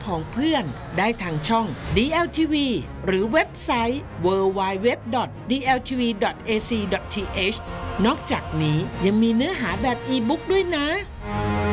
ของเพื่อนได้ทางช่อง DLTV หรือเว็บไซต์ www.dltv.ac.th นอกจากนี้ยังมีเนื้อหาแบบอีบุ๊กด้วยนะ